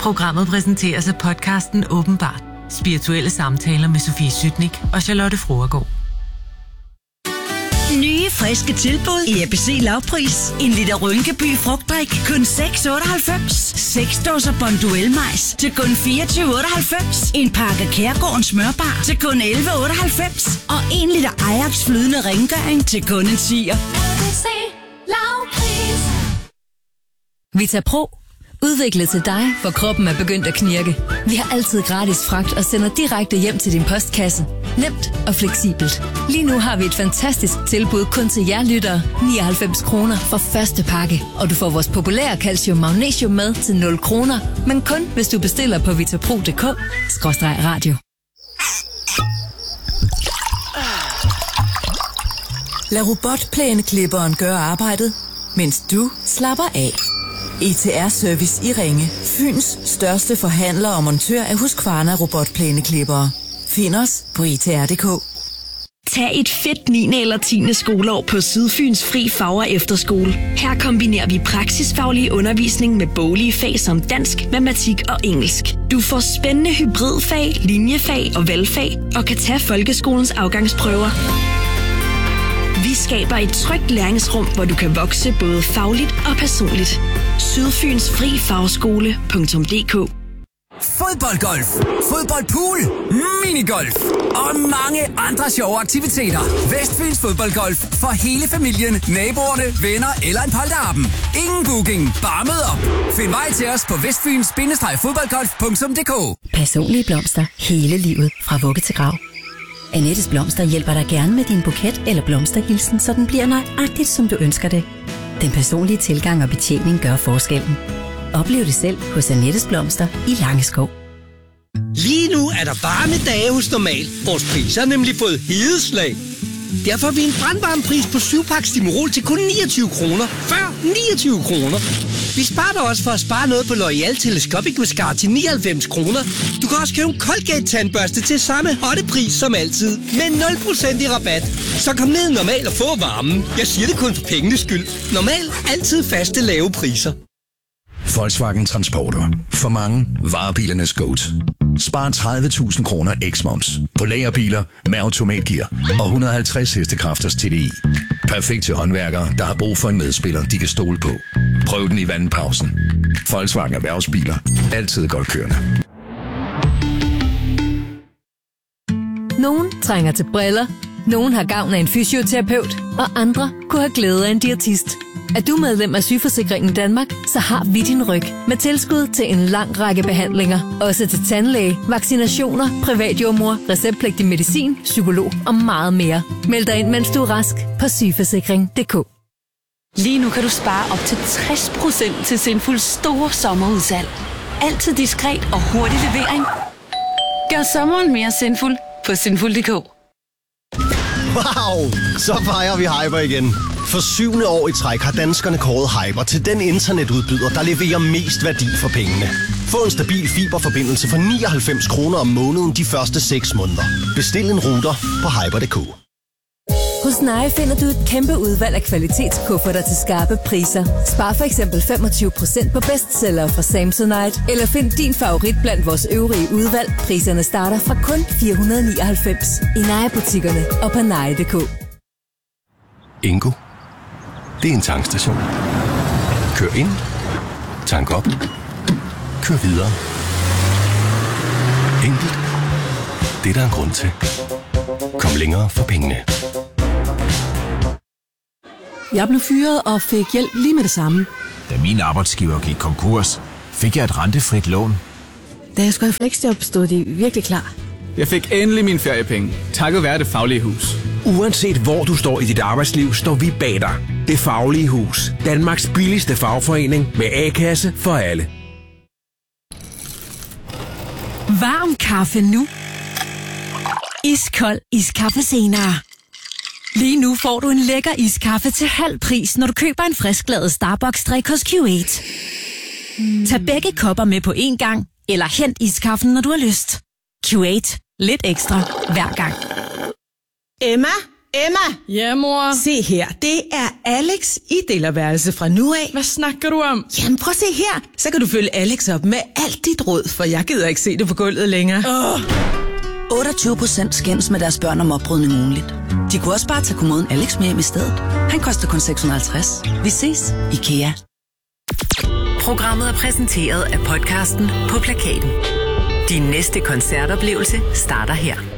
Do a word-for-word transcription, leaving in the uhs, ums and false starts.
Programmet præsenteres af podcasten Åbenbart. Spirituelle samtaler med Sofie Sytnik og Charlotte Froergaard. Nye, friske tilbud i A B C Lavpris. En liter Rynkeby frugtdrik, kun seks otteoghalvfems. seks dåser Bonduelle majs til kun fireogtyve otteoghalvfems. En pakke Kærgårdens smørbar til kun elleve otteoghalvfems. Og en liter Ajax flydende rengøring til kun en tier. A B C Lavpris. Vitapro. Udviklet til dig, hvor kroppen er begyndt at knirke. Vi har altid gratis fragt og sender direkte hjem til din postkasse. Nemt og fleksibelt. Lige nu har vi et fantastisk tilbud kun til jer lyttere. nioghalvfems kroner for første pakke. Og du får vores populære calcium magnesium med til nul kroner. Men kun hvis du bestiller på vitapro punktum d k skråstreg radio. Lad robotplæneklipperen gøre arbejdet, mens du slapper af. E T R-service i Ringe. Fyns største forhandler og montør af Husqvarna robotplæneklippere. Find os på e t r punktum d k. Tag et fedt niende eller tiende skoleår på Sydfyns Fri Fag- og Efterskole. Her kombinerer vi praksisfaglig undervisning med boglige fag som dansk, matematik og engelsk. Du får spændende hybridfag, linjefag og valgfag og kan tage folkeskolens afgangsprøver. Vi skaber et trygt læringsrum, hvor du kan vokse både fagligt og personligt. Sydfyns Fri Fagskole punktum d k. Fodboldgolf, fodboldpool, minigolf og mange andre sjove aktiviteter. Vestfyns Fodboldgolf for hele familien, naboerne, venner eller en polterappen. Ingen booking, bare mød op. Find vej til os på vestfyns fodboldgolf punktum d k. Personlige blomster hele livet fra vugge til grav. Annettes Blomster hjælper dig gerne med din buket eller blomsterhilsen, så den bliver nøjagtigt, som du ønsker det. Den personlige tilgang og betjening gør forskellen. Oplev det selv hos Annettes Blomster i Langeskov. Lige nu er der varme dage hos Normal. Vores priser har nemlig fået hedeslag. Derfor har vi en brandvarm pris på syv pakke Stimorol til kun niogtyve kroner. Før niogtyve kroner. Vi sparer dig også for at spare noget på L'Oreal Telescopic Mascara til nioghalvfems kroner. Du kan også købe en Colgate tandbørste til samme hotte pris som altid. Med nul procent i rabat. Så kom ned Normal og få varmen. Jeg siger det kun for pengenes skyld. Normal. Altid faste lave priser. Volkswagen Transporter. For mange varebilernes GOAT. Spar tredive tusind kroner eks-moms på lagerbiler med automatgear og et hundrede og halvtreds hestekræfters T D I. Perfekt til håndværkere, der har brug for en medspiller, de kan stole på. Prøv den i vandpausen. Volkswagen Erhvervsbiler. Altid godt kørende. Nogen trænger til briller, nogen har gavn af en fysioterapeut, og andre kunne have glæde af en diætist. Er du medlem af Sygeforsikringen Danmark, så har vi din ryg med tilskud til en lang række behandlinger. Også til tandlæge, vaccinationer, privatjordmor, receptpligtig medicin, psykolog og meget mere. Meld dig ind, mens du er rask på sygeforsikring punktum d k. Lige nu kan du spare op til tres procent til Sinfuls store sommerudsalg. Altid diskret og hurtig levering. Gør sommeren mere sinful på sinful punktum d k. Wow! Så fejrer vi Hyper igen. For syvende år i træk har danskerne kåret Hyper til den internetudbyder, der leverer mest værdi for pengene. Få en stabil fiberforbindelse for nioghalvfems kroner om måneden de første seks måneder. Bestil en router på hyper punktum d k. Hos Nye finder du et kæmpe udvalg af kvalitetskufferter til skarpe priser. Spar for eksempel femogtyve procent på bestseller fra Samsonite, eller find din favorit blandt vores øvrige udvalg. Priserne starter fra kun fire hundrede og nioghalvfems i Nye-butikkerne og på nye punktum d k. Ingo. Det er en tankstation. Kør ind. Tank op. Kør videre. Enkelt. Det er der en grund til. Kom længere for pengene. Jeg blev fyret og fik hjælp lige med det samme. Da min arbejdsgiver gik konkurs, fik jeg et rentefrit lån. Da jeg skulle i fleksjob, stod de virkelig klar. Jeg fik endelig mine feriepenge, takket være Det Faglige Hus. Uanset hvor du står i dit arbejdsliv, står vi bag dig. Det Faglige Hus. Danmarks billigste fagforening med A-kasse for alle. Varm kaffe nu. Iskold iskaffe senere. Lige nu får du en lækker iskaffe til halv pris, når du køber en frisklavet Starbucks-drik hos Q otte. Mm. Tag begge kopper med på én gang, eller hent iskaffen, når du har lyst. Q otte. Lidt ekstra hver gang. Emma, Emma! Ja, mor? Se her, det er Alex i delerværelse fra nu af. Hvad snakker du om? Jamen, prøv at se her. Så kan du følge Alex op med alt dit råd, for jeg gider ikke se det på gulvet længere. Oh. otteogtyve procent skændes med deres børn om opbrydning ugenligt. De kunne også bare tage kommoden Alex med hjem i stedet. Han koster kun seks hundrede og halvtreds. Vi ses, IKEA. Programmet er præsenteret af podcasten På Plakaten. Din næste koncertoplevelse starter her.